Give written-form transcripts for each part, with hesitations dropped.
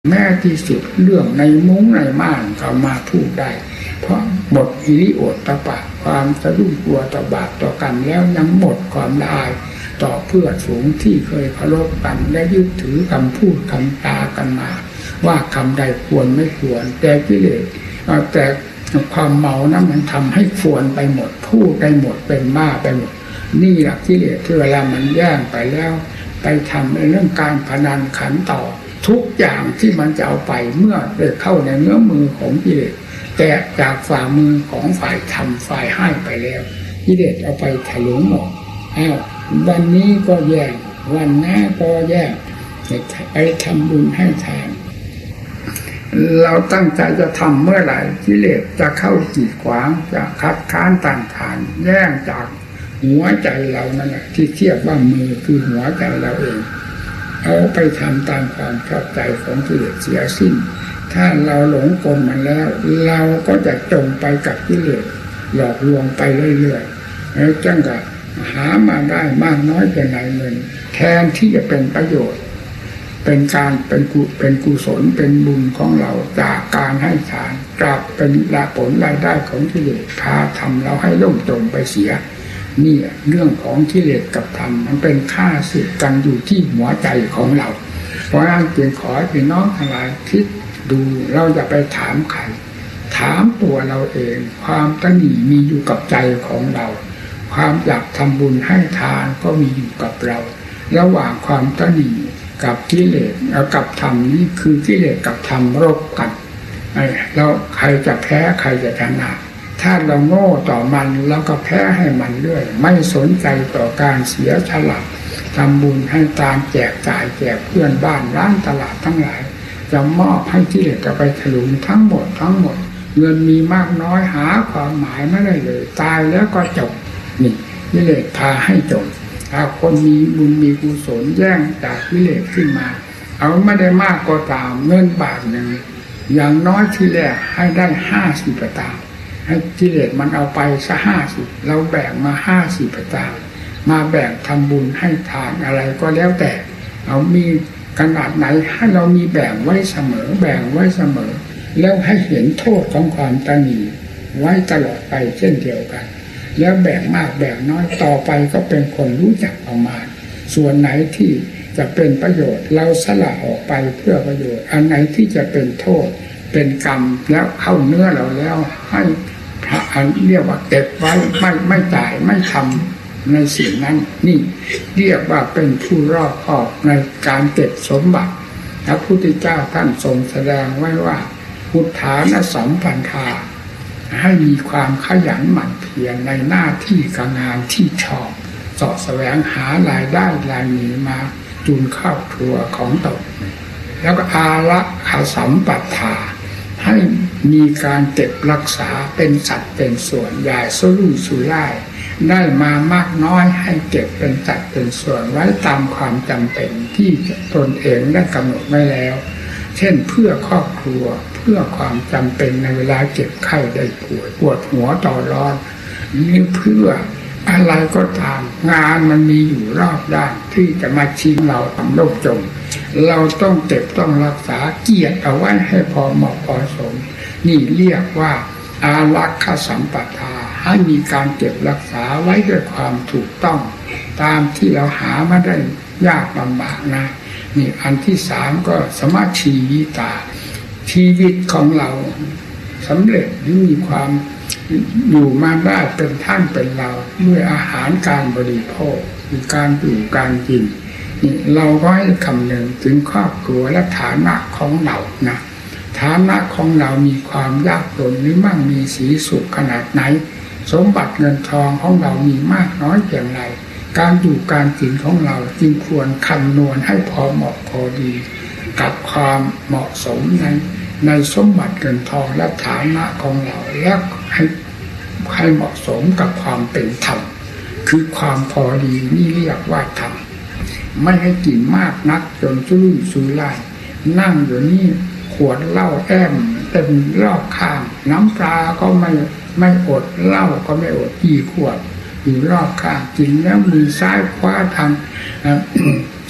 แม้ที่สุดเรื่องในมุ้งในม่านก็มาพูดได้เพราะหมดหิริโอตตัปปะความสะดุ้งกลัวต่อบาปต่อกันแล้วยังหมดความละอายต่อเพื่อนฝูงที่เคยเคารพกันและยึดถือคำพูดคำจากันมาว่าคำใดควรไม่ควรแต่กิเลสแต่ความเมานั้นมันทำให้ควรไปหมดพูดได้หมดเป็นบ้าไปหมดนี่แหละกิเลสที่เวลามันแย่งไปแล้วไปทำในเรื่องการพนันขันต่อทุกอย่างที่มันจะเอาไปเมื่อได้เข้าในเนื้อมือของกิเลสแต่จากฝ่ามือของฝ่ายทำฝ่ายให้ไปแล้วกิเลสเอาไปถลุงหมดวันนี้ก็แย่งวันหน้าก็แย่งไปทำบุญให้ทานเราตั้งใจจะทำเมื่อไหร่กิเลสจะเข้ากีดขวางจะคัดค้านต้านทานแย่งจากหัวใจเรานั่นแหละที่เทียบว่ามือคือหัวใจเราเองเอาไปทำตามความชอบใจของกิเลสเสียสิ้นถ้าเราหลงกลมันแล้วเราก็จะจมไปกับกิเลสหลอกลวงไปเรื่อยๆแล้วจังก็หามาได้มากน้อยเป็นไหนเงินแทนที่จะเป็นประโยชน์เป็นการเป็นกุศลเป็นบุญของเราจากการให้ทานกลับเป็นผลรายได้ของกิเลสพาทำเราให้ล่มจมไปเสียนี่เรื่องของกิเลสกับธรรมมันเป็นข้าศึกกันอยู่ที่หัวใจของเราเพราะฉะนั้นจึงขอให้พี่น้องทั้งหลายคิดดูเราอย่าไปถามใครถามตัวเราเองความตนีมีอยู่กับใจของเราความอยากทำบุญให้ทานก็มีอยู่กับเราระหว่างความตนีกับกิเลสกับธรรมนี่คือกิเลสกับธรรมรบกันแล้วใครจะแพ้ใครจะชนะถ้าเราโง่ต่อมันแล้วก็แพ้ให้มันเรื่อยไม่สนใจต่อการเสียฉลาดทำบุญให้ตามแจกจ่ายแจกเพื่อนบ้านร้านตลาดทั้งหลายจะมอบให้กิเลสจะไปถลุงทั้งหมดเงินมีมากน้อยหาความหมายไม่ได้เลยตายแล้วก็จบนี่กิเลสพาให้จบถ้าคนมีบุญมีกุศลแย่งจากกิเลสขึ้นมาเอาไม่ได้มากก็ตามเงินบาทหนึ่งอย่างน้อยที่แรกให้ได้50 ประตางค์ให้กิเลสมันเอาไปซะ50เราแบ่งมา50 ประตางค์มาแบ่งทำบุญให้ทานอะไรก็แล้วแต่เอามีขนาดไหนให้เรามีแบ่งไว้เสมอแบ่งไว้เสมอแล้วให้เห็นโทษของความตนีไว้ตลอดไปเช่นเดียวกันแล้วแบ่งมากแบ่งน้อยต่อไปก็เป็นคนรู้จักประมาณส่วนไหนที่จะเป็นประโยชน์เราสละออกไปเพื่อประโยชน์อันไหนที่จะเป็นโทษเป็นกรรมแล้วเข้าเนื้อเราแล้วให้พระเรียกว่าเก็บไว้ไม่จ่ายไม่ทำในสิ่งนั้นนี่เรียกว่าเป็นผู้รอบคอบในการเก็บสมบัติพระพุทธเจ้าท่านทรงแสดงไว้ว่าพุทธานะสัมพันธาให้มีความขยันหมั่นเพียรในหน้าที่การงานที่ชอบเสาะแสวงหารายได้รายมีมาจุนข้าวครัวของตนแล้วก็อาระขาสัมปัฏฐาให้มีการเก็บรักษาเป็นสัดเป็นส่วนอย่าสุรุ่ยสุร่ายได้มามากน้อยให้เก็บเป็นสัดเป็นส่วนไว้ตามความจำเป็นที่ตนเองได้กำหนดไว้แล้วเช่นเพื่อครอบครัวเพื่อความจำเป็นในเวลาเจ็บไข้ได้ป่วยปวดหัวต่อร้อนนี่เพื่ออะไรก็ตามงานมันมีอยู่รอบด้านที่จะมาชิงเราทำโลกจมเราต้องเก็บต้องรักษาเกียรติเอาไว้ให้พอเหมาะพอสมนี่เรียกว่าอารักขสัมปทาให้มีการเก็บรักษาไว้ด้วยความถูกต้องตามที่เราหามาได้ยากลำบากนะนี่อันที่3ก็สมาชีวิตาชีวิตของเราสำเร็จหรือมีความอยู่มาได้เป็นท่านเป็นเราด้วยอาหารการบริโภคมีการอยู่การกินนี่เราก็ให้คำนึงถึงครอบครัวและฐานะของเรานะฐานะของเรามีความยากจนหรือมั่งมีสีสุขขนาดไหนสมบัติเงินทองของเรามีมากน้อยเพียงไรการอยู่การกินของเราจึงควรคำนวณให้พอเหมาะพอดีกับความเหมาะสมในสมบัติเงินทองและฐานะของเราและให้เหมาะสมกับความเป็นธรรมคือความพอดีนี่เรียกว่าธรรมไม่ให้กินมากนักจนสุรุ่ยสุร่ายนั่งอยู่นี่ขวดเหล้าแอมเต็มรอบข้างน้ำปลาก็ไม่อดเหล้าก็ไม่อดกี่ขวดอยู่รอบข้างกินแล้วมือซ้ายคว้าทาง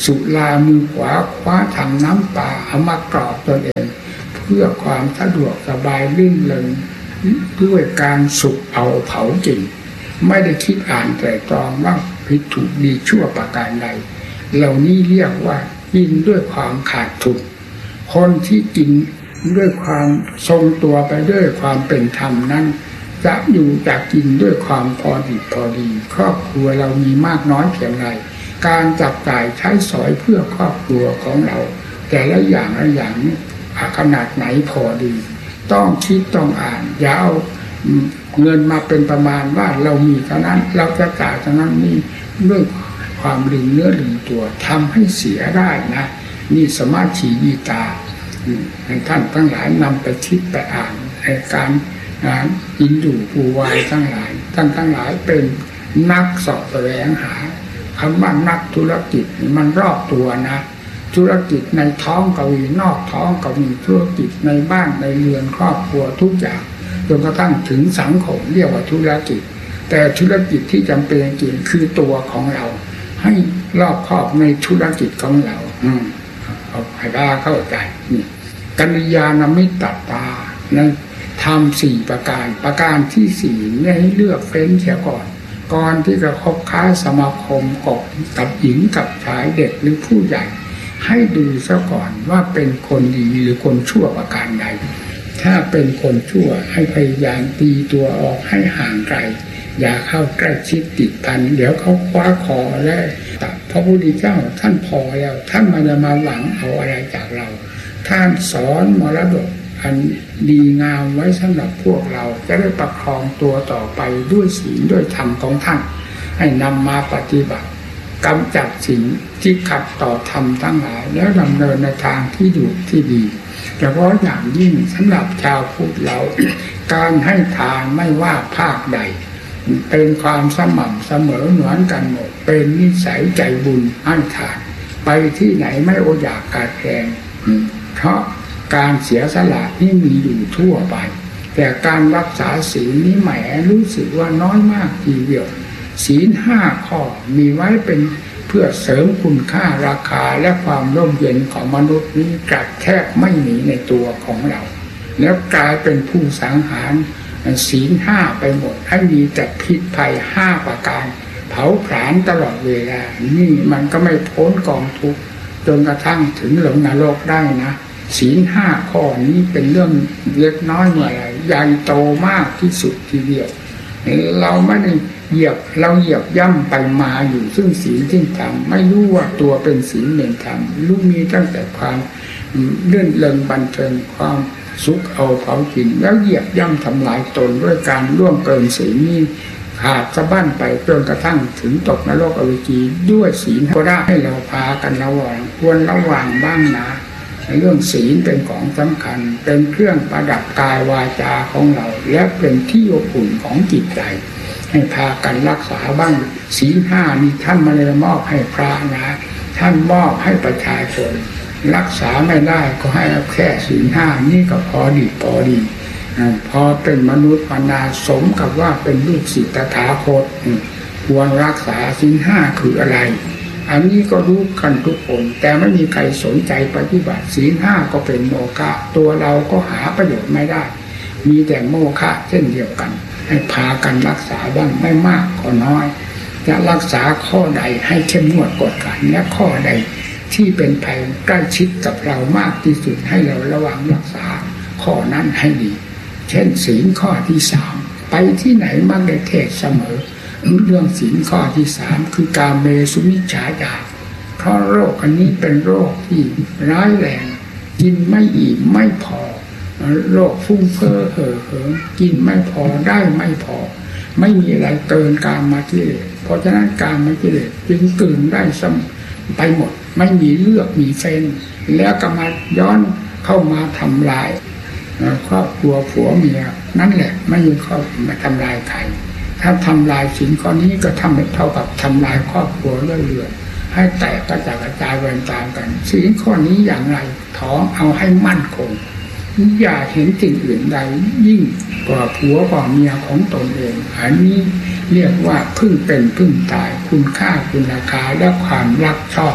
สุรามือขวาคว้าถังน้ำปลาเอามากรอกตนเองเพื่อความสะดวกสบายลื่นเริงด้วยการสุกเอาเผาจริงไม่ได้คิดอ่านแต่ตรองว่าผิดถูกดีชั่วประการใดเหล่านี้เรียกว่ากินด้วยความขาดทุนคนที่กินด้วยความทรงตัวไปด้วยความเป็นธรรมนั้นจะอยู่จะกินด้วยความพอดีพอดีครอบครัวเรามีมากน้อยเพียงไรการจับจ่ายใช้สอยเพื่อครอบครัวของเราแต่ละอย่างละอย่างนี้ขนาดไหนพอดีต้องคิดต้องอ่านอย่าเอาเงินมาเป็นประมาณว่าเรามีเท่านั้นเราจะจ่ายเท่านั้นนี่ด้วยความลืมเนื้อลืมตัวทำให้เสียได้นะนี่สมาธิยีตาท่านทั้งหลายนำไปคิดไปอ่านในการอินดูปูวายทั้งหลายท่านทั้งหลายเป็นนักเสาะแสวงหาคำว่านักธุรกิจมันรอบตัวนะธุรกิจในท้องก็มีนอกท้องก็มีธุรกิจในบ้านในเรือนครอบครัวทุกอย่างจนกระทั่งถึงสังคมเรียกว่าธุรกิจแต่ธุรกิจที่จำเป็นจริงคือตัวของเราให้รอบครอบในธุรกิจของเราเอาให้ได้เข้าใจนี่กัลยาณมิตรตาในทำ4ประการที่4ให้เลือกเฟ้นเสียก่อนที่จะคบค้าสมาคมกับหญิงกับชายเด็กหรือผู้ใหญ่ให้ดูซะก่อนว่าเป็นคนดีหรือคนชั่วประการใดถ้าเป็นคนชั่วให้พยายามตีตัวออกให้ห่างไกลอย่าเข้าใกล้ชิดติดพันเดี๋ยวเขาคว้าคอแล้วพระพุทธเจ้าท่านพอแล้วท่านมาจะมาหวังเอาอะไรจากเราท่านสอนมรดกอันดีงามไว้สำหรับพวกเราจะได้ประคองตัวต่อไปด้วยศีลด้วยธรรมของท่านให้นำมาปฏิบัติกำจัดสิ่งที่ขัดต่อธรรมทั้งหลายแล้วดำเนินในทางที่ถูกที่ดีแต่เพราะอย่างยิ่งสำหรับชาวพุทธเรา การให้ทานไม่ว่าภาคใดเป็นความสม่ำเสมอเหมือนกันหมดเป็นนิสัยใจบุญให้ทานไปที่ไหนไม่อดอยากขาดแคลนเพราะการเสียสละนี่มีอยู่ทั่วไปแต่การรักษาศีลนี้แหมรู้สึกว่าน้อยมากทีเดียวศีล5 ข้อมีไว้เป็นเพื่อเสริมคุณค่าราคาและความร่มเย็นของมนุษย์นี้กลับแทบไม่มีในตัวของเราแล้วกลายเป็นผู้สังหารศีล5ไปหมดให้มีแต่พิษภัย5ประการเผาผลาญตลอดเวลานี่มันก็ไม่พ้นกองทุกข์จนกระทั่งถึงหลงนรกได้นะศีล5 ข้อนี้เป็นเรื่องเล็กน้อยเมื่อไรใหญ่โตมากที่สุดทีเดียวเราไม่ได้เหยียบย่ำไปมาอยู่ซึ่งศีลที่ธรรมไม่รู้ว่าตัวเป็นศีลเป็นธรรมรู้มีตั้งแต่ความเลื่อนเลิงบันเทิงความสุขเอาเผากินแล้วเหยียบย่ำทำลายตนด้วยการล่วงเกินศีลนี้ขาดสะบั้นไปจนกระทั่งถึงตกนรกอเวจีด้วยศีลก็ได้ให้เราพากันระวังควรระวังบ้างนะเรื่องศีลเป็นของสำคัญเป็นเครื่องประดับกายวาจาของเราและเป็นที่อบอุ่นของจิตใจให้พากันรักษาบ้างศีล5นี่ท่านไม่ได้มอบให้พระนะท่านมอบให้ประชาชนรักษาไม่ได้ก็ให้แค่ศีล5นี่ก็พอดีพอเป็นมนุษย์มนาสมกับว่าเป็นลูกศิษย์ตถาคตควรรักษาศีล5คืออะไรอันนี้ก็รู้กันทุกคนแต่ไม่มีใครสนใจปฏิบัติศีล5ก็เป็นโมฆะตัวเราก็หาประโยชน์ไม่ได้มีแต่โมฆะเช่นเดียวกันให้พากันรักษาบ้างไม่มากก็น้อยจะรักษาข้อใดให้เข้มงวดกวดขันและข้อใดที่เป็นภัยใกล้ชิดกับเรามากที่สุดให้เราระวังรักษาข้อนั้นให้ดีเช่นศีลข้อที่3ไปที่ไหนมักได้เทศเสมอเรื่องศีลข้อที่3คือกาเมสุมิจฉาจารเพราะโรคอันนี้เป็นโรคที่ร้ายแรงกินไม่อิ่มไม่พอโรคฟุ้งเฟ้อเห่อเหิมกินไม่พอได้ไม่พอไม่มีอะไรเกินกามกิเลสเพราะฉะนั้นกามกิเลสจึงกลืนได้ไปหมดไม่มีเลือกมีเฟ้นแล้วก็มาย้อนเข้ามาทำลายครอบครัวผัวเมียนั่นแหละไม่มีข้อมาทำลายใครถ้าทำลายสิ่งข้อนี้ก็ทำให้เท่ากับทำลายครอบครัวเรื่อยๆให้แตกกระจายเวรตามกันสิ่งข้อนี้อย่างไรท้องเอาให้มั่นคงอย่าเห็นสิ่งอื่นใดยิ่งกว่าผัวกว่าเมียของตนเองอันนี้เรียกว่าพึ่งเป็นพึ่งตายคุณค่าคุณราคาและความรักชอบ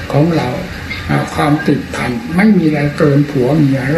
ของเราความติดพันไม่มีอะไรเกินผัวเมีย